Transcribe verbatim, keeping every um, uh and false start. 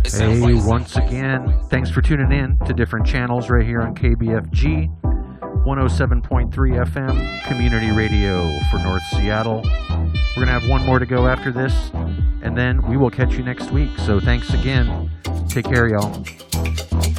Hey, once again, thanks for tuning in to different channels right here on K B F G one oh seven point three F M, community radio for North Seattle. We're going to have one more to go after this, and then we will catch you next week. So thanks again. Take care, y'all.